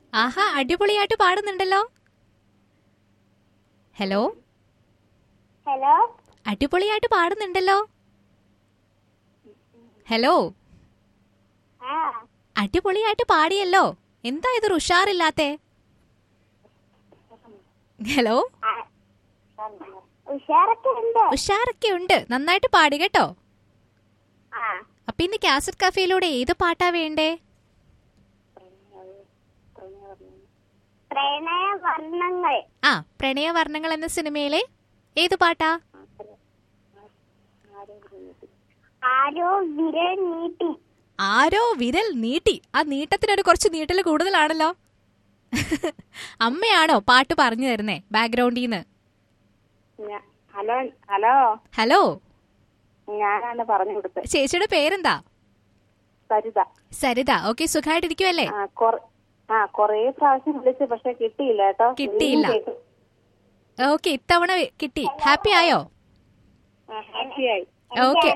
ആഹാ, അടിപൊളിയായിട്ട് പാടുന്നുണ്ടല്ലോ. Hello, hello അടിപൊളിയായിട്ട് പാടുന്നുണ്ടല്ലോ. Hello, ആ അടിപൊളിയായിട്ട് പാടിയല്ലോ. എന്താ ഇത് ഉഷാറില്ലാത്തെ? ഹലോ, ആ, ഉഷാറൊക്കെ ഉണ്ട്. ഉഷാറൊക്കെ ഉണ്ട്. നന്നായിട്ട് പാടി കേട്ടോ. ആ അപ്പൊ ഇന്ന് കാസറ്റ് കഫേയിലൂടെ ഏത് പാട്ടാ വേണ്ടേ? പ്രണയ വർണ്ണങ്ങൾ. ആ, പ്രണയവർണ്ണങ്ങൾ എന്ന സിനിമയിലെ ഏത് പാട്ടാ? ആരോ വിരൽ നീട്ടി. ആരോ വിരൽ നീട്ടി. ആ നീട്ടത്തിനൊരു കുറച്ച് നീട്ടൽ കൂടുതലാണല്ലോ. അമ്മയാണോ പാട്ട് പറഞ്ഞു തരുന്നേ ബാക്ക്ഗ്രൗണ്ടിൽ നിന്ന്? ഹലോ ഹലോ ഹലോ, ഞാനാണ് പറഞ്ഞു കൊടുത്തത്. ചേച്ചിയുടെ പേരെന്താ? സരിത. സരിത. ഓക്കെ, സുഖമായിട്ടിരിക്കുവല്ലേ? കൊറേ പ്രാവശ്യം വിളിച്ചു, പക്ഷെ കിട്ടിയില്ല കേട്ടോ. കിട്ടിയില്ല. ഓക്കെ, ഇത്തവണ കിട്ടി. ഹാപ്പി ആയോ? ഹാപ്പിയായി. ഓക്കെ,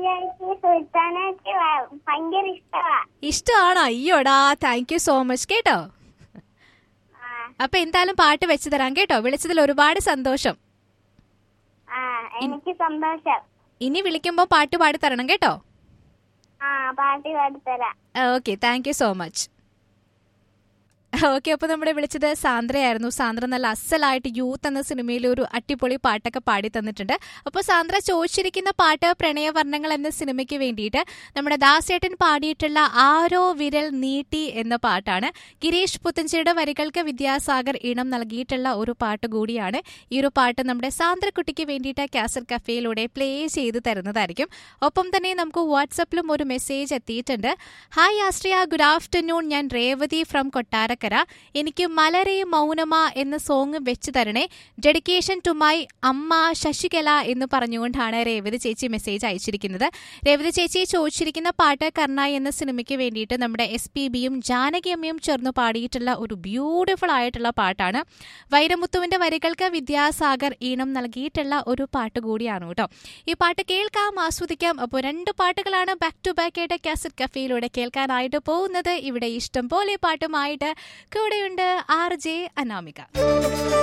ഭയങ്കര ഇഷ്ടമാ. ഇഷ്ടമാണോ? അയ്യോടാ, താങ്ക് യു സോ മച്ച് കേട്ടോ. അപ്പൊ എന്തായാലും പാട്ട് വെച്ച് തരാം കേട്ടോ. വിളിച്ചതിൽ ഒരുപാട് സന്തോഷം. എനിക്ക് സന്തോഷം. ഇനി വിളിക്കുമ്പോ പാട്ട് പാടി തരണം കേട്ടോ. പാട്ട് പാടിത്തരാം. Okay, thank you so much. Okay, അപ്പൊ നമ്മുടെ വിളിച്ചത് സാന്ദ്രയായിരുന്നു. സാന്ദ്ര നല്ല അസലായിട്ട് യൂത്ത് എന്ന സിനിമയിൽ ഒരു അടിപൊളി പാട്ടൊക്കെ പാടി തന്നിട്ടുണ്ട്. അപ്പോൾ സാന്ദ്ര ചോദിച്ചിരിക്കുന്ന പാട്ട് പ്രണയവർണ്ണങ്ങൾ എന്ന സിനിമയ്ക്ക് വേണ്ടിയിട്ട് നമ്മുടെ ദാസേട്ടൻ പാടിയിട്ടുള്ള ആരോ വിരൽ നീട്ടി എന്ന പാട്ടാണ്. ഗിരീഷ് പുത്തഞ്ചേരിയുടെ വരികൾക്ക് വിദ്യാസാഗർ ഈണം നൽകിയിട്ടുള്ള ഒരു പാട്ട് കൂടിയാണ്. ഈ ഒരു പാട്ട് നമ്മുടെ സാന്ദ്രക്കുട്ടിക്ക് വേണ്ടിയിട്ട് കാസറ്റ് കഫേയിലൂടെ പ്ലേ ചെയ്ത് തരുന്നതായിരിക്കും. ഒപ്പം തന്നെ നമുക്ക് വാട്സപ്പിലും ഒരു മെസ്സേജ് എത്തിയിട്ടുണ്ട്. Hi Ashriya, good afternoon. ഞാൻ രേവതി ഫ്രം കൊട്ടാരക്കര. എനിക്ക് മലരെ മൗനമ എന്ന സോങ് വെച്ച് തരണേ. ഡെഡിക്കേഷൻ ടു മൈ അമ്മ ശശികല എന്ന് പറഞ്ഞുകൊണ്ടാണ് രേവതി ചേച്ചി മെസ്സേജ് അയച്ചിരിക്കുന്നത്. രേവതി ചേച്ചി ചോദിച്ചിരിക്കുന്ന പാട്ട് കർണായി എന്ന സിനിമയ്ക്ക് വേണ്ടിയിട്ട് നമ്മുടെ SPBയും ജാനകിയമ്മയും ചേർന്ന് പാടിയിട്ടുള്ള ഒരു ബ്യൂട്ടിഫുൾ ആയിട്ടുള്ള പാട്ടാണ്. വൈരമുത്തുവിന്റെ വരികൾക്ക് വിദ്യാസാഗർ ഈണം നൽകിയിട്ടുള്ള ഒരു പാട്ട് കൂടിയാണ് കേട്ടോ. ഈ പാട്ട് കേൾക്കാം, ആസ്വദിക്കാം. അപ്പോൾ 2 പാട്ടുകളാണ് ബാക്ക് ടു ബാക്ക് ആയിട്ട് കാസറ്റ് കഫേയിലൂടെ കേൾക്കാനായിട്ട് പോകുന്നത്. ഇവിടെ ഇഷ്ടം പോലെ പാട്ടുമായിട്ട് കൂടെയുണ്ട് RJ അനാമിക.